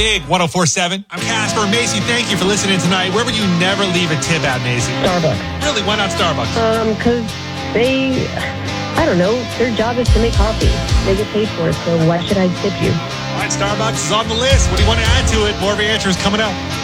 Big 104.7. I'm Casper. Macy, thank you for listening tonight. Where would you never leave a tip at, Macy? Starbucks. Really? Why not Starbucks? Because I don't know, their job is to make coffee. They get paid for it, so why should I tip you? All right, Starbucks is on the list. What do you want to add to it? More of your answers coming up.